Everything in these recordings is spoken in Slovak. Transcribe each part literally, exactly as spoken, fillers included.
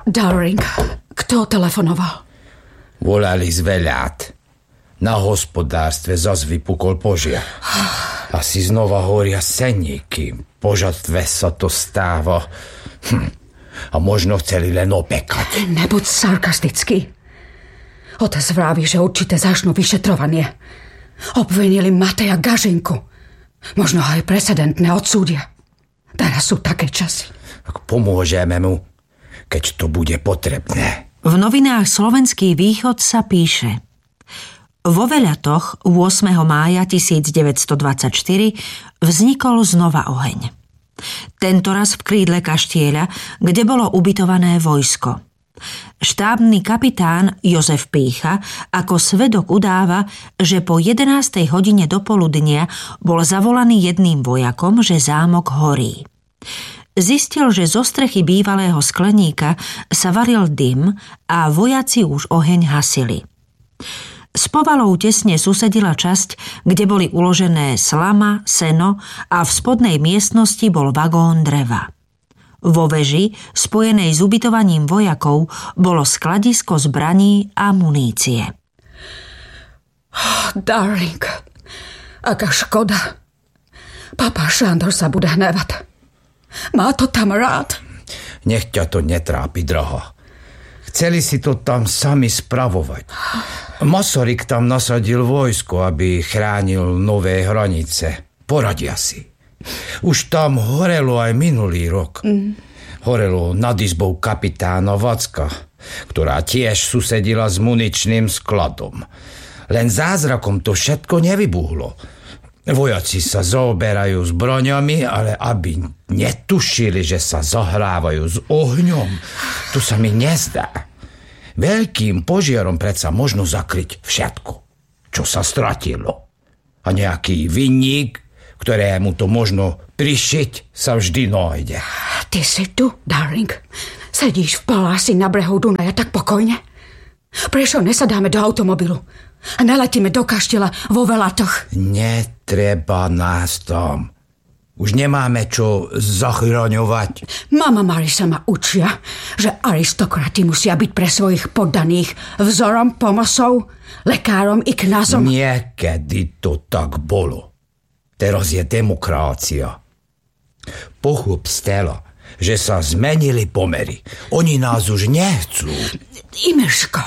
Darling, kto telefonoval? Volali z Veľát. Na hospodárstve zas vypukol požiar. Asi znova horia seníky. Po žatve sa to stáva. Hm. A možno chceli len opekať. Nebuď sarkastický. Otec vraví, že určite začnú vyšetrovanie. Obvinili Mateja Gažinku. Možno aj precedentné odsúdia. Teraz sú také časy. Tak pomôžeme mu, keď to bude potrebné. V novinách Slovenský východ sa píše: vo Veľatoch ôsmeho mája tisícdeväťstodvadsaťštyri vznikol znova oheň. Tentoraz v krídle kaštieľa, kde bolo ubytované vojsko. Štábny kapitán Jozef Pícha ako svedok udáva, že po jedenástej hodine dopoludnia bol zavolaný jedným vojakom, že zámok horí. Zistil, že zo strechy bývalého skleníka sa varil dym a vojaci už oheň hasili. S povalou tesne susedila časť, kde boli uložené slama, seno a v spodnej miestnosti bol vagón dreva. Vo veži, spojenej s ubytovaním vojakov, bolo skladisko zbraní a munície. Oh, darling, aká škoda. Papa Šandor sa bude hnevať. Má to tam rád. Nech ťa to netrápi, draha. Chceli si to tam sami spravovať. Masaryk tam nasadil vojsko, aby chránil nové hranice. Poradia si. Už tam horelo aj minulý rok. Mm. Horelo nad izbou kapitána Vacka, ktorá tiež susedila s muničným skladom. Len zázrakom to všetko nevybuchlo. Vojaci sa zaoberajú zbraňami, ale aby netušili, že sa zahrávajú s ohňom, to sa mi nezdá. Veľkým požiarom predsa možno zakryť všetko, čo sa stratilo. A nejaký vinník, ktorému to možno prišiť, sa vždy nájde. Ty si tu, darling. Sedíš v palási na brehu Dunaja tak pokojne. Prečo nesadáme do automobilu a naletíme do kaštieľa vo Veľatoch? Netreba nás tam. Už nemáme čo zachraňovať. Mama Marisa ma učia, že aristokrati musia byť pre svojich poddaných vzorom, pomocou, lekárom i kňazom. Niekedy to tak bolo. Teraz je demokracia. Pochop, Stella, že sa zmenili pomery. Oni nás už nechcú. Imeško,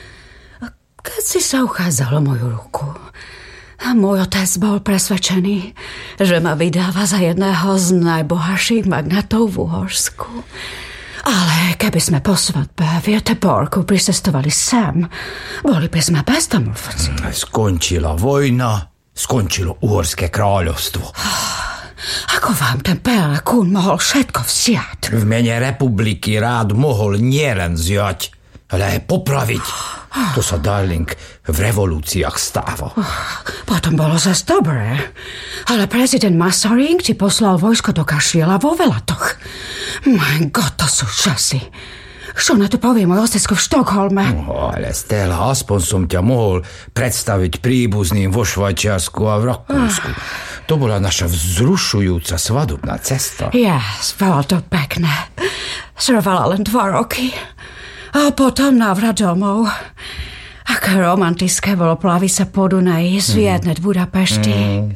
keď si sa uchádzal o moju ruku, a môj otec bol presvedčený, že ma vydáva za jedného z najbohatších magnatov v Uhorsku. Ale keby sme po svadbe v Göteborgu pricestovali sem, boli by sme bezdomovci. Skončila vojna, skončilo Uhorské kráľovstvo. Ako vám ten Pelekún mohol všetko vziať? V mene republiky rád mohol nielen vziať, ale aj popraviť. To sa, darling, v revolúciách stáva. Potom bolo zase dobré. Ale prezident Masaryk ti poslal vojsko do kaštieľa vo Veľatoch. Mein Gott, to sú časy. Čo na to povie môj otecko v Štokholme? No, ale Stella, aspoň som ťa mohol predstaviť príbuzným vo Švajčiarsku a v Rakúsku. To bola naša vzrušujúca svadobná cesta. Yes, bolo to pekné. Trvala len dva roky. A potom návrat domov. Aké romantické bolo plaviť sa po Dunaji z Viedne v Budapešti. Mm.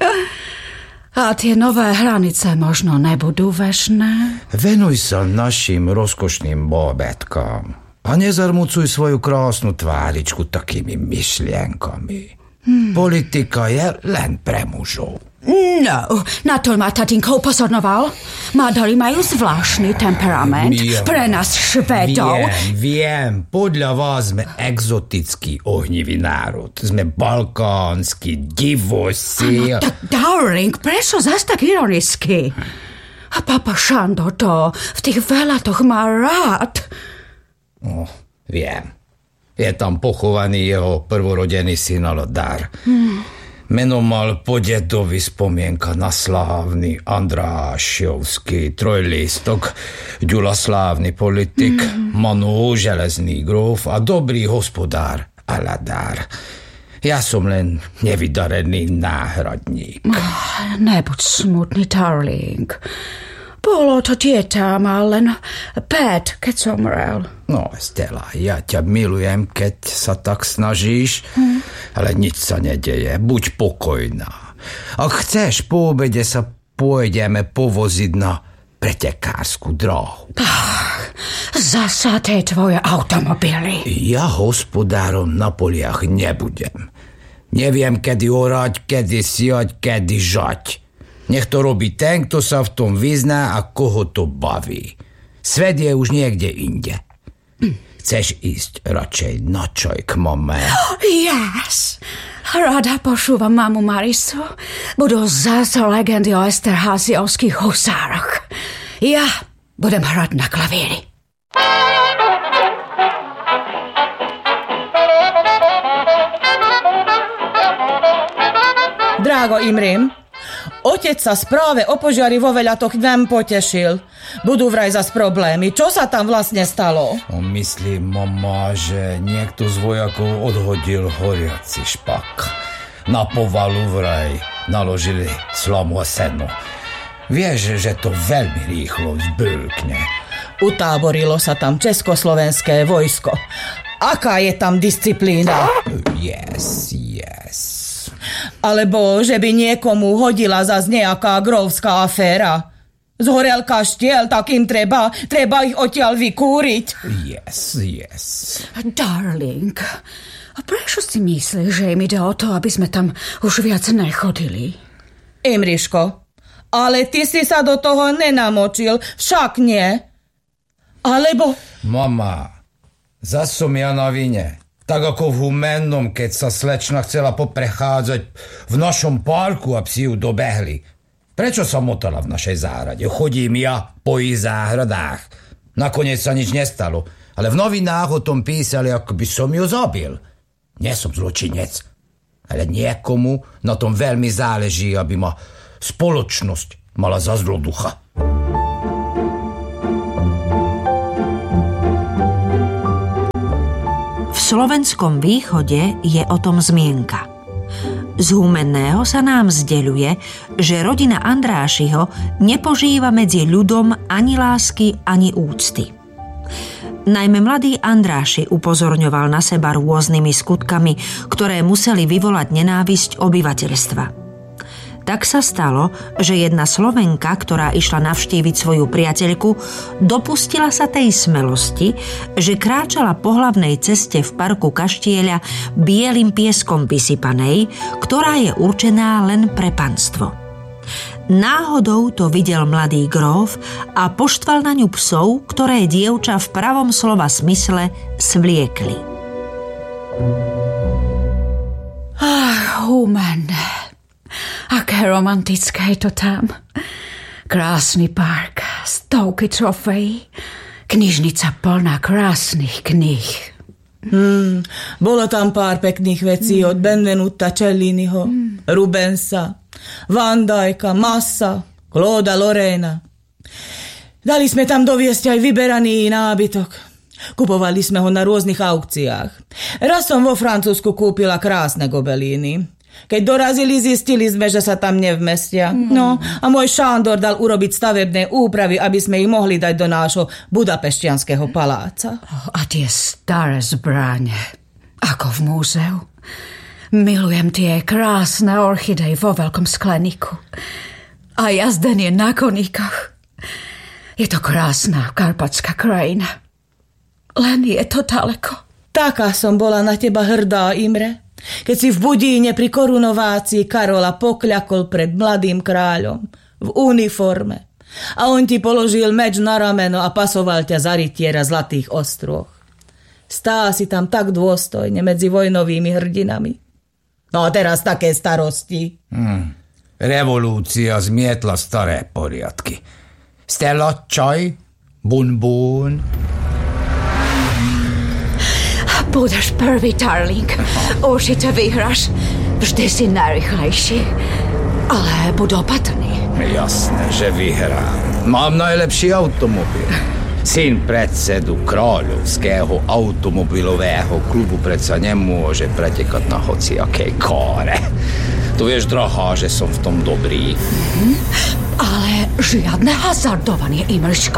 A tie nové hranice možno nebudú večné. Venuj sa našim rozkošným bábätkám a nezarmucuj svoju krásnu tváričku takými myšlienkami. Hmm. Politika je len pre mužov. No, na to ma tatinko upozornoval. Madori majú zvláštny temperament. Mia, pre nás Švédov. Viem, viem. Podľa vás sme exotický ohnivý národ. Sme balkánsky divosi. No, tak darling, prečo zas tak ironicky? A papa Šandor to v tých Veľatoch má rád. No, viem. Je tam pochovaný jeho prvorodený syn Alodar. Hmm. Meno mal po dedovi spomienka na slávny Andrášovský trojlistok, Ďula slávny politik, mm. Manu železný gróf a dobrý hospodár Aladár. Ja som len nevydarený náhradník. Oh, nebuď smutný, darling. Bolo to tietám, ale len Pét, keď zomrel. No, Stella, ja ťa milujem, keď sa tak snažíš, hm. ale nič sa nedeje. Buď pokojná. Ak chceš, po obede sa pôjdeme povoziť na pretekársku dráhu. Ach, zasa tie tvoje automobily. Ja hospodárom na poliach nebudem. Neviem, kedy orať, kedy siať, kedy žať. Nech to robí ten, kto sa v tom vyzná a koho to baví. Svet je už niekde inde. Chceš ísť radšej na čaj k mame? Yes. Rada počúvam mamu Marisu. Budú zase legendy o esterháziovských husároch. Ja budem hrať na klavíri. Drágo Imrim, otec sa správe o požiari vo Veľatoch nem potešil. Budú vraj zas problémy. Čo sa tam vlastne stalo? On myslí, mama, že niekto z vojakov odhodil horiaci špak. Na povalu vraj naložili slamu a seno. Vieš, že to veľmi rýchlo zbulkne. Utáborilo sa tam československé vojsko. Aká je tam disciplína? Yes, yes. Alebo že by niekomu hodila zas nejaká grófská aféra. Zhorel kaštiel, tak im treba, treba ich odtiaľ vykúriť. Yes, yes. Darling, a prečo si myslíš, že im ide o to, aby sme tam už viac nechodili? Imriško, ale ty si sa do toho nenamočil, však nie? Alebo... Mama, zas som ja na vine. Tak ako v Humennom, keď sa slečna chcela poprechádzať v našom parku a psi ju dobehli. Prečo sa motala v našej záhrade? Chodím ja po ich záhradách. Nakoniec sa nič nestalo, ale v novinách o tom písali, ako by som ju zabil. Nie som zločinec, ale niekomu na tom veľmi záleží, aby ma spoločnosť mala za zloducha. V slovenskom východe je o tom zmienka. Z Humenného sa nám zdeľuje, že rodina Andrášiho nepožíva medzi ľudom ani lásky, ani úcty. Najmä mladý Andráši upozorňoval na seba rôznymi skutkami, ktoré museli vyvolať nenávisť obyvateľstva. Tak sa stalo, že jedna Slovenka, ktorá išla navštíviť svoju priateľku, dopustila sa tej smelosti, že kráčala po hlavnej ceste v parku Kaštieľa bielým pieskom vysypanej, ktorá je určená len pre panstvo. Náhodou to videl mladý gróf a poštval na ňu psov, ktoré dievča v pravom slova smysle svliekli. Ach, Humen. Aké romantické je to tam. Krásny park, stovky trofejí, knižnica plná krásnych kníh. Hmm, bolo tam pár pekných vecí mm. od Benvenuta Celliniho, mm. Rubensa, Van Dycka, Massa, Clauda Lorena. Dali sme tam doviesť aj vyberaný nábytok. Kupovali sme ho na rôznych aukciách. Raz som vo Francúzsku kúpila krásne gobelíny. Keď dorazili, zistili sme, že sa tam nevmestia. Mm. No, a môj Šándor dal urobiť stavebné úpravy, aby sme ich mohli dať do nášho budapešťanského paláca. Oh, a tie staré zbráne, ako v múzeu. Milujem tie krásne orchidej vo veľkom skleníku. A jazdenie na koníkach. Je to krásna karpatská krajina. Len je to daleko. Taká som bola na teba hrdá, Imre. Keď si v Budíne pri korunovácii Karola pokľakol pred mladým kráľom v uniforme a on ti položil meč na rameno a pasoval ťa za rytiera zlatých ostrôch. Stál si tam tak dôstojne medzi vojnovými hrdinami. No a teraz také starosti. Hmm. Revolúcia zmietla staré poriadky. Stella, čaj? Bun, bun. Budeš prvý, darling. Určite vyhráš. Vždy si najrychlejší. Ale buď opatrný. Jasné, že vyhrám. Mám najlepší automobil. Syn predsedu kráľovského automobilového klubu predsa nemôže pretekať na hociakej kóre. Tu vieš, drahá, že som v tom dobrý. Mm-hmm. Ale žiadne hazardovanie, Imriško.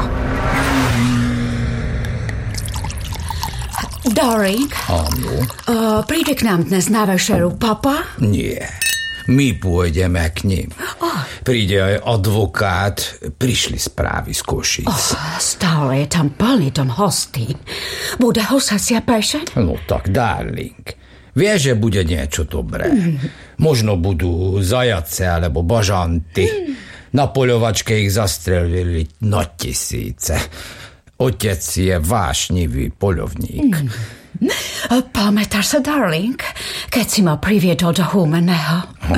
Darling, áno. Uh, príde k nám dnes na večeru papa? Nie, my pôjdeme k ním. Oh. Príde aj advokát, prišli správy z Košíc. Oh, stále je tam plný dom hostí. Bude hosacia pešeň? No tak, darling, vieš, že bude niečo dobré. Mm. Možno budú zajace alebo bažanty. Mm. Na poľovačke ich zastrelili na tisíce. Otec je vášnivý poľovník. Mm. Pamätáš sa, darling, keď si ma priviedol do Humenného?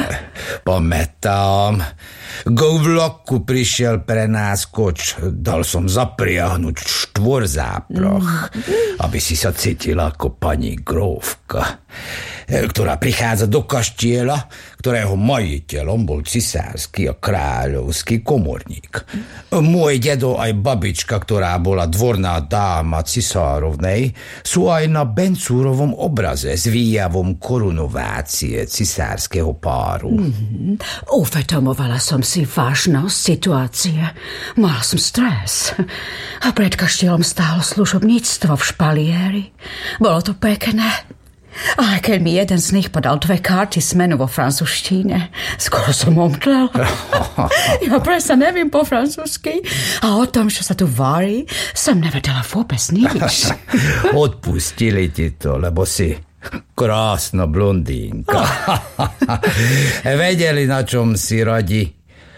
Pamätám. Go v vlaku prišiel pre nás koč. Dal som zapriahnuť štvorzáproch, mm. aby si sa cítila ako pani grófka, ktorá prichádza do kaštieľa, ktorého majiteľom bol cisársky a kráľovský komorník. Môj dedo aj babička, ktorá bola dvorná dáma cisárovnej, sú aj na Bencúrovom obraze s výjavom korunovácie cisárskeho páru. Mm, uvedomovala som si vážnosť situácie. Mala som stres. A pred kaštieľom stálo služobníctvo v špalieri. Bolo to pekné. A keď mi jeden z nich podal dve karty s menu vo francúzštine, skoro som omdlela. Ja presa neviem po francúzsky a o tom, čo sa tu varí, som nevedela vôbec nič. Odpustili ti to, lebo si krásna blondínka. Vedeli, na čom si radi.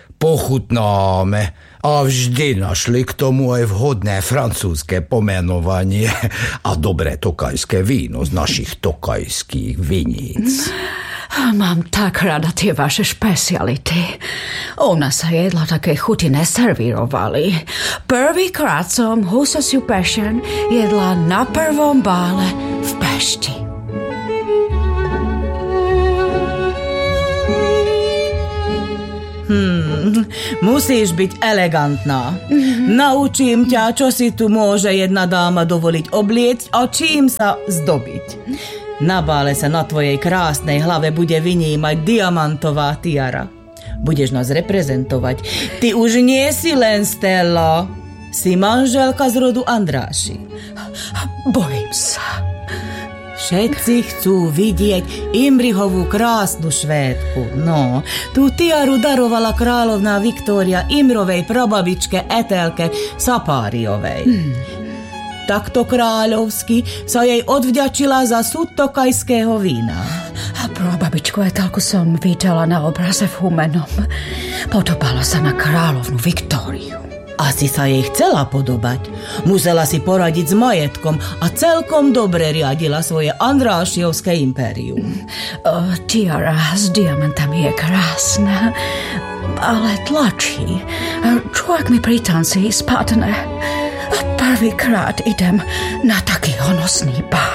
Pochutnáme a vždy našli k tomu aj vhodné francúzske pomenovanie a dobré tokajské víno z našich tokajských viníc. Mám tak rada tie vaše špeciality. U nás sa jedla také chuti neservírovali. Prvýkrát som husasiu pešeň jedla na prvom bále v Pešti. Hmm, musíš byť elegantná. Mm-hmm. Naučím ťa, čo si tu môže jedna dáma dovoliť obliecť a čím sa zdobiť. Na bále sa na tvojej krásnej hlave bude vynímať diamantová tiara. Budeš nás reprezentovať. Ty už nie si len Stella. Si manželka z rodu Andráši. Bojím sa. Všetci chcú vidieť Imrihovú krásnu Švédku. No, tú tiaru darovala kráľovná Viktória Imrovej prababičke Etelke Sapáriovej. Hmm. Takto kráľovsky sa jej odvďačila za súd tokajského vína. A prababičku Etelku som videla na obraze v Humenom. Podobala sa na kráľovnú Viktóriu. Asi sa jej chcela podobať. Musela si poradiť s majetkom a celkom dobre riadila svoje Andrášiovské impérium. Uh, tiara s diamantami je krásna, ale tlačí. Človek mi pri tanci spadne. Prvýkrát idem na taký honosný bál.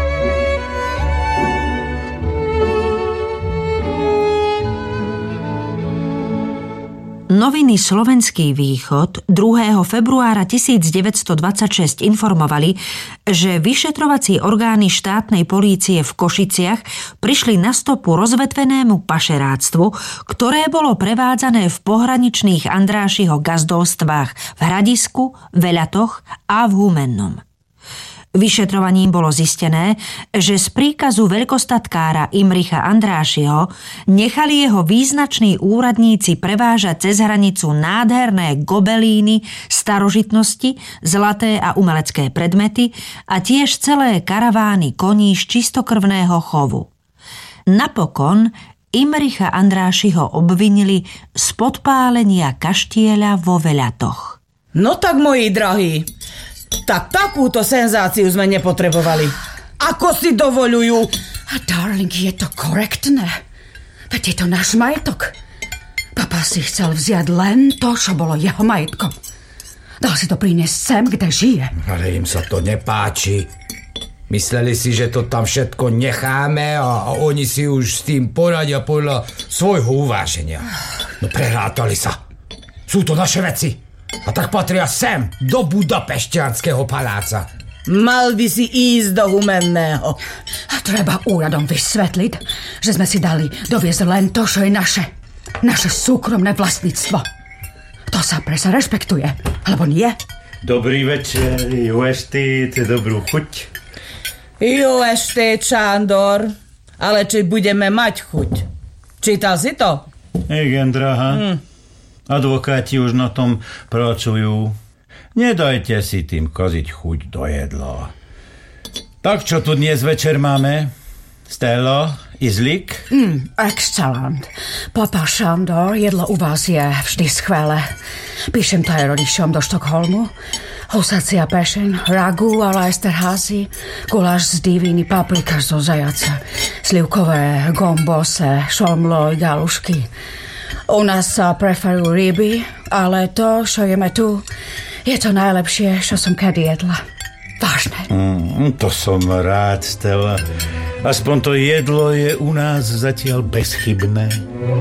Noviny Slovenský východ druhého februára tisícdeväťstodvadsaťšesť informovali, že vyšetrovací orgány štátnej polície v Košiciach prišli na stopu rozvetvenému pašeráctvu, ktoré bolo prevádzané v pohraničných Andrášiho gazdovstvách v Hradisku, Veľatoch a v Humennom. Vyšetrovaním bolo zistené, že z príkazu veľkostatkára Imricha Andrášiho nechali jeho význační úradníci prevážať cez hranicu nádherné gobelíny, starožitnosti, zlaté a umelecké predmety a tiež celé karavány koní z čistokrvného chovu. Napokon Imricha Andrášiho obvinili z podpálenia kaštieľa vo Veľatoch. No tak, moji drahí, tak takúto senzáciu sme nepotrebovali. Ako si dovolujú? A darling, je to korektné. Veď je to náš majetok. Papa si chcel vziať len to, čo bolo jeho majetkom. Dal si to priniesť sem, kde žije. Ale im sa to nepáči. Mysleli si, že to tam všetko necháme a, a oni si už s tým poradia podľa svojho uváženia. No prehrátali sa. Sú to naše veci. A tak patria sem, do Budapešťanského paláca. Mal by si ísť do Humenného. A treba úradom vysvetliť, že sme si dali doviezť len to, čo je naše. Naše súkromné vlastníctvo. To sa presa rešpektuje, alebo nie? Dobrý večer, ju ešte dobrú chuť. Ju ešte, Čandor, ale či budeme mať chuť? Čítal si to? Igen, drahá. Hmm. Advokáti už na tom pracujú. Nedajte si tým koziť chuť do jedla. Tak čo tu dnes večer máme? Stelo, Izlik? Mm, excelent. Papa Šandor, jedlo u vás je vždy skvelé. Píšem to aj rodičom do Štokholmu. Husacia pešeň, ragu a Esterházy, guláš z diviny, paprika zo zajaca, slivkové gombose, šolmlo i galušky. U nás sa preferujú ryby, ale to, čo jeme tu, je to najlepšie, čo som kedy jedla. Vážne. Mm, to som rád, Stella. Aspoň to jedlo je u nás zatiaľ bezchybné.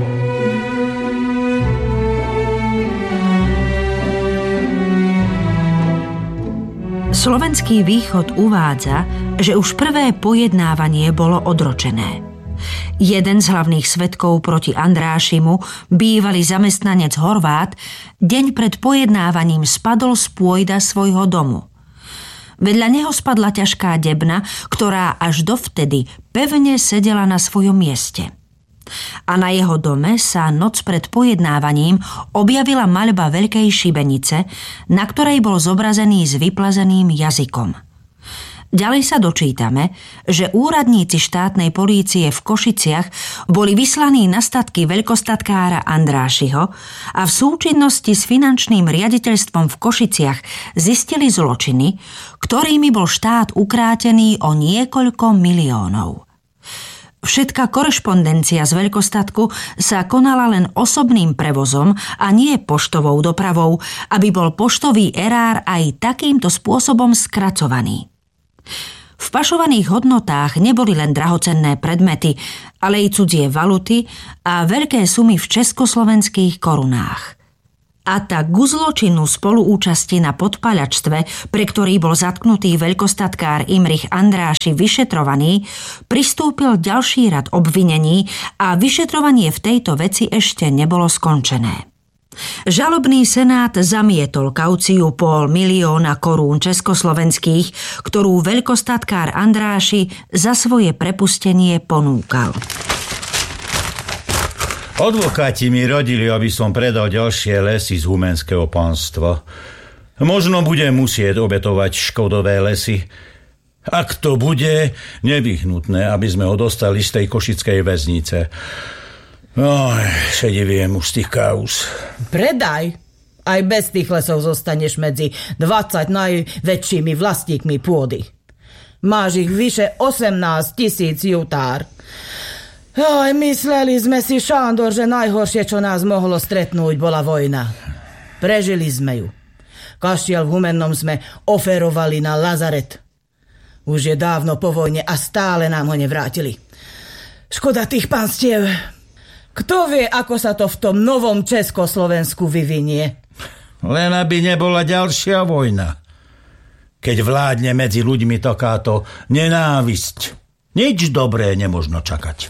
Slovenský východ uvádza, že už prvé pojednávanie bolo odročené. Jeden z hlavných svedkov proti Andrášimu, bývalý zamestnanec Horvát, deň pred pojednávaním spadol z pôjda svojho domu. Vedľa neho spadla ťažká debna, ktorá až dovtedy pevne sedela na svojom mieste. A na jeho dome sa noc pred pojednávaním objavila maľba veľkej šibenice, na ktorej bol zobrazený s vyplazeným jazykom. Ďalej sa dočítame, že úradníci štátnej polície v Košiciach boli vyslaní na statky veľkostatkára Andrášiho a v súčinnosti s finančným riaditeľstvom v Košiciach zistili zločiny, ktorými bol štát ukrátený o niekoľko miliónov. Všetká korešpondencia z veľkostatku sa konala len osobným prevozom a nie poštovou dopravou, aby bol poštový erár aj takýmto spôsobom skracovaný. V pašovaných hodnotách neboli len drahocenné predmety, ale i cudzie valuty a veľké sumy v československých korunách. A tak ku zločinu spoluúčasti na podpaľačstve, pre ktorý bol zatknutý veľkostatkár Imrich Andráši vyšetrovaný, pristúpil ďalší rad obvinení a vyšetrovanie v tejto veci ešte nebolo skončené. Žalobný senát zamietol kauciu pol milióna korún československých, ktorú veľkostatkár Andráši za svoje prepustenie ponúkal. Advokáti mi radili, aby som predal ďalšie lesy z Humenského pánstva. Možno budem musieť obetovať škodové lesy. Ak to bude nevyhnutné, aby sme ho dostali z tej košickej väznice. Oj, šediviem už z tých káuz. Predaj. Aj bez tých lesov zostaneš medzi dvadsať najväčšími vlastníkmi pôdy. Máš ich vyše osemnásť tisíc jutár. Oj, mysleli sme si, Šandor, že najhoršie, čo nás mohlo stretnúť, bola vojna. Prežili sme ju. Kaštiel v Humennom sme oferovali na lazaret. Už je dávno po vojne a stále nám ho nevrátili. Škoda tých panstiev. Kto vie, ako sa to v tom novom Československu vyvinie? Len aby nebola ďalšia vojna. Keď vládne medzi ľuďmi takáto nenávisť, nič dobré nemožno čakať.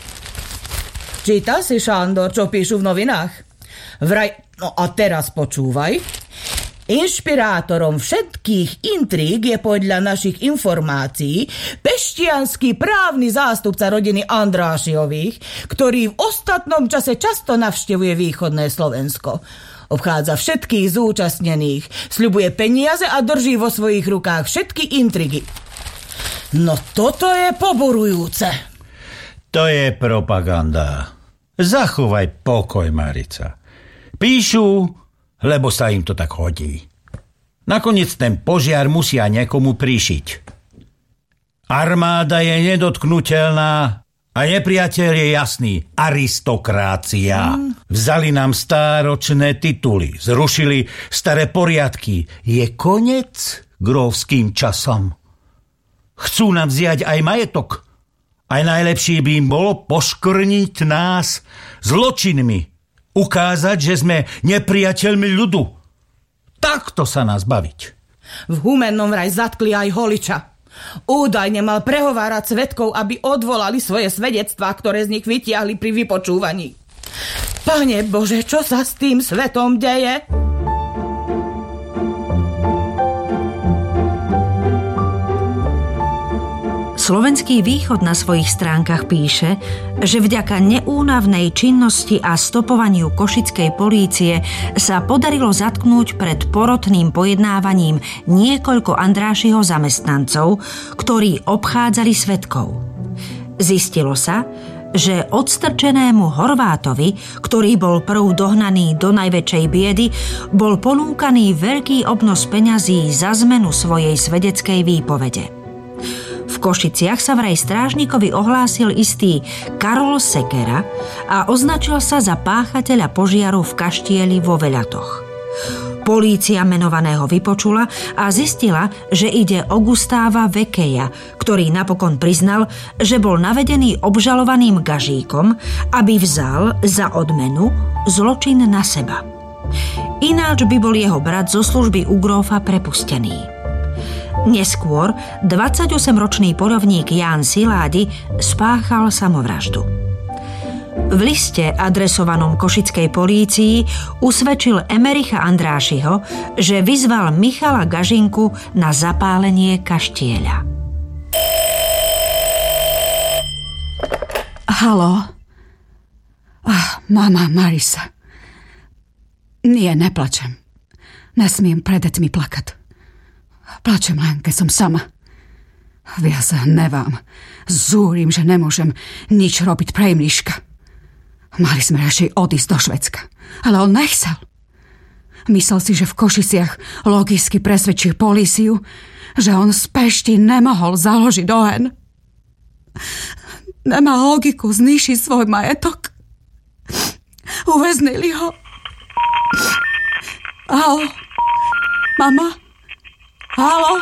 Čítal si, Šandor, čo píšu v novinách? Vraj, no a teraz počúvaj. Inšpirátorom všetkých intríg je podľa našich informácií peštiansky právny zástupca rodiny Andrášiových, ktorý v ostatnom čase často navštevuje východné Slovensko. Obchádza všetkých zúčastnených, sľubuje peniaze a drží vo svojich rukách všetky intrigy. No toto je poborujúce. To je propaganda. Zachovaj pokoj, Marica. Píšu, lebo sa im to tak hodí. Nakoniec ten požiar musia niekomu prišiť. Armáda je nedotknutelná a nepriateľ je jasný. Aristokrácia. Mm. Vzali nám stáročné tituly, zrušili staré poriadky. Je konec grófským časom. Chcú nám vziať aj majetok. Aj najlepšie by im bolo poškrniť nás zločinmi. Ukázať, že sme nepriateľmi ľudu. Takto sa nás baviť. V Humennom vraj zatkli aj Holiča. Údajne mal prehovárať svedkov, aby odvolali svoje svedectvá, ktoré z nich vytiahli pri vypočúvaní. Pane Bože, čo sa s tým svetom deje? Slovenský východ na svojich stránkach píše, že vďaka neúnavnej činnosti a stopovaniu košickej polície sa podarilo zatknúť pred porotným pojednávaním niekoľko Andrášiho zamestnancov, ktorí obchádzali svedkov. Zistilo sa, že odstrčenému Horvátovi, ktorý bol prv dohnaný do najväčšej biedy, bol ponúkaný veľký obnos peňazí za zmenu svojej svedeckej výpovede. V Košiciach sa vraj strážnikovi ohlásil istý Karol Sekera a označil sa za páchateľa požiaru v kaštieli vo Veľatoch. Polícia menovaného vypočula a zistila, že ide o Gustáva Vekeja, ktorý napokon priznal, že bol navedený obžalovaným Gažíkom, aby vzal za odmenu zločin na seba. Ináč by bol jeho brat zo služby u grófa prepustený. Neskôr dvadsaťosemročný poľovník Ján Siládi spáchal samovraždu. V liste adresovanom košickej polícii usvedčil Emericha Andrášiho, že vyzval Michala Gažinku na zapálenie kaštieľa. Haló? Ah, mama Marisa. Nie, neplačem. Nesmiem pred deťmi plakať. Plačem len, keď som sama. Ja sa hnevám. Zúrim, že nemôžem nič robiť pre Imriška. Mali sme radšej odísť do Švédska. Ale on nechcel. Myslel si, že v Košiciach logicky presvedčil políciu, že on z Pešti nemohol založiť oheň. Nemá logiku znišiť svoj majetok. Uväznili ho. Haló? Mama? Haló?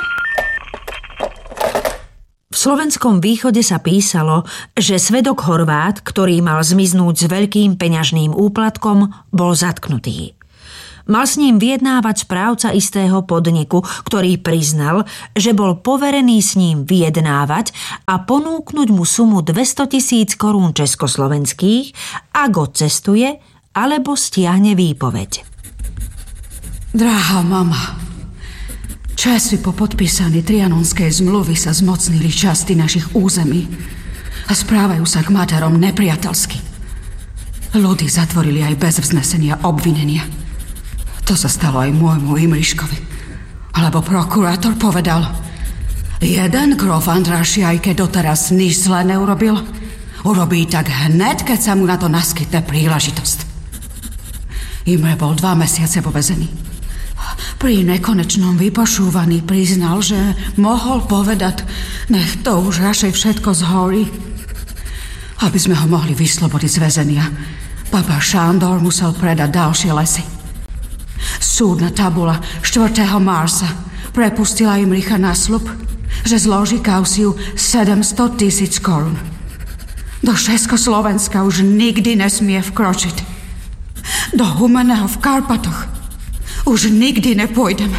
V Slovenskom východe sa písalo, že svedok Horvát, ktorý mal zmiznúť s veľkým peňažným úplatkom, bol zatknutý. Mal s ním vyjednávať správca istého podniku, ktorý priznal, že bol poverený s ním vyjednávať a ponúknuť mu sumu dvesto tisíc korún československých, ak odcestuje alebo stiahne výpoveď. Drahá mama, časy po podpísaní Trianonskej zmluvy sa zmocnili časti našich území a správajú sa k materom nepriateľsky. Ľudí zatvorili aj bez vznesenia obvinenia. To sa stalo aj môjmu Imriškovi. Lebo prokurátor povedal, jeden gróf Andráši, aj keď doteraz nič zlé neurobil, urobí tak hned, keď sa mu na to naskytne príležitosť. Imre bol dva mesiace vo väzení. Pri nekonečnom vypočúvaní priznal, že mohol povedať, nech to už radšej všetko zhorí. Aby sme ho mohli vyslobodiť z väzenia, papa Šándor musel predať ďalšie lesy. Súdna tabula štvrtého marca prepustila Imricha na sľub, že zloží kauciu sedemsto tisíc korún. Do Československa už nikdy nesmie vkročiť. Do Humenného v Karpatoch už nikdy nepôjdem.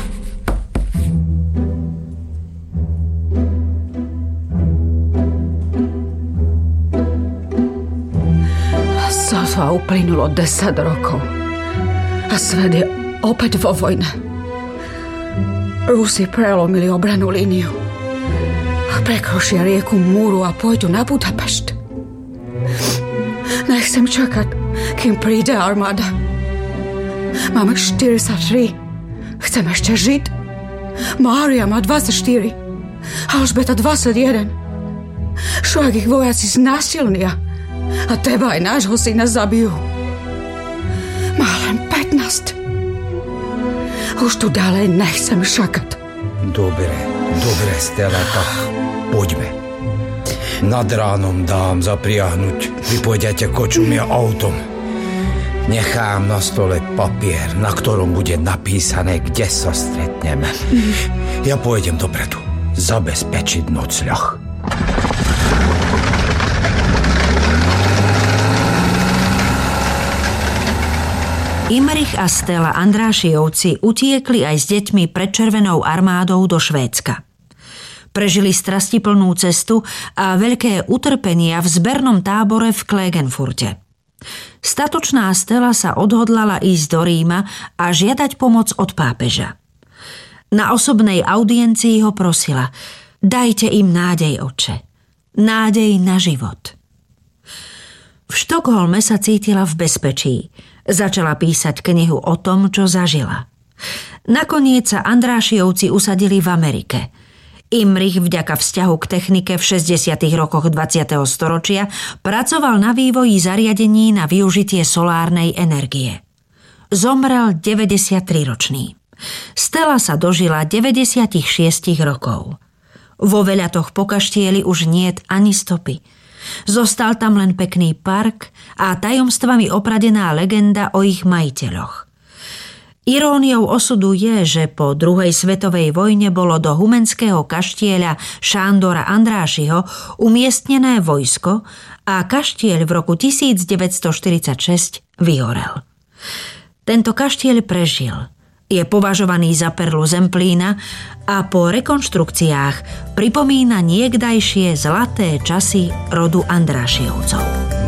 Sotva uplynulo desať rokov a svet je opäť vo vojne. Rusi prelomili obranú líniu. Prekročia rieku Múru a pôjdu na Budapešť. Nechcem čakať, kým príde armáda. Máme štyridsaťtri. Chcem ešte žiť. Mária má dvadsaťštyri. Alžbeta dvadsaťjeden. Však ich vojaci znásilnia. A teba aj nášho syna zabijú. Má len pätnásť. Už tu ďalej nechcem šakať. Dobre, dobre, Stella, tak poďme. Nad ránom dám zapriahnuť. Vy pôjdete kočom a autom. Nechám na stole papier, na ktorom bude napísané, kde sa stretneme. Ja pôjdem dopredu. Zabezpečiť nocľah. Imrich a Stella Andrášijovci utiekli aj s deťmi pred Červenou armádou do Švédska. Prežili strastiplnú cestu a veľké utrpenia v zbernom tábore v Klagenfurte. Statočná Stella sa odhodlala ísť do Ríma a žiadať pomoc od pápeža. Na osobnej audiencii ho prosila: dajte im nádej, otče. Nádej na život. V Štokholme sa cítila v bezpečí. Začala písať knihu o tom, čo zažila. Nakoniec sa Andrášiovci usadili v Amerike. Imrich vďaka vzťahu k technike v šesťdesiatych rokoch dvadsiateho storočia pracoval na vývoji zariadení na využitie solárnej energie. Zomrel deväťdesiattriročný. Stella sa dožila deväťdesiatšesť rokov. Vo Veľatoch po kaštieli už niet ani stopy. Zostal tam len pekný park a tajomstvami opradená legenda o ich majiteľoch. Iróniou osudu je, že po druhej svetovej vojne bolo do humenského kaštieľa Šándora Andrášiho umiestnené vojsko a kaštieľ v roku tisícdeväťstoštyridsaťšesť vyhorel. Tento kaštieľ prežil. Je považovaný za perlu Zemplína a po rekonštrukciách pripomína niekdajšie zlaté časy rodu Andrášiovcov.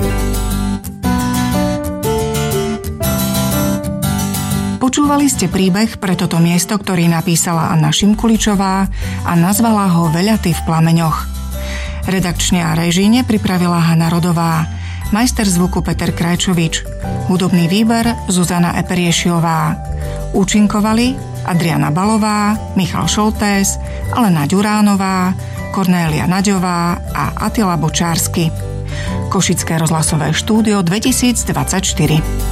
Počúvali ste príbeh pre toto miesto, ktorý napísala Anna Šimkuličová a nazvala ho Veľaty v plameňoch. Redakčne a režíne pripravila Hana Rodová, majster zvuku Peter Krajčovič, hudobný výber Zuzana Eperiešiová. Účinkovali Adriana Balová, Michal Šoltés, Alena Ďuránová, Kornélia Naďová a Attila Bočársky. Košické rozhlasové štúdio dvetisícdvadsaťštyri.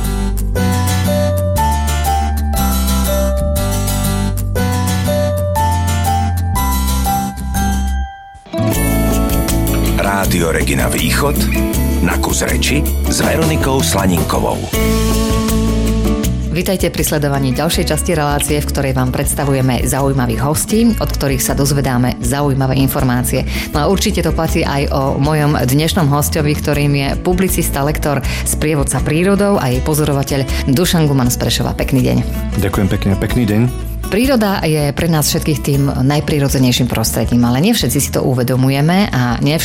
Rádio Regina Východ na kus reči s Veronikou Slaninkovou. Vitajte pri sledovaní ďalšej časti relácie, v ktorej vám predstavujeme zaujímavých hostí, od ktorých sa dozvedáme zaujímavé informácie. No a určite to platí aj o mojom dnešnom hostovi, ktorým je publicista, lektor, sprievodca prírodou a jej pozorovateľ Dušan Guman z Prešova. Pekný deň. Ďakujem pekne, pekný deň. Príroda je pre nás všetkých tým najprirodzenejším prostredím, ale nie všetci si to uvedomujeme a nie